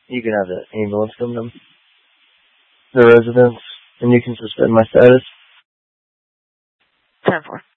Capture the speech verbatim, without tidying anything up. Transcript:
You can have the ambulance come to the residence, and you can suspend my status. ten four.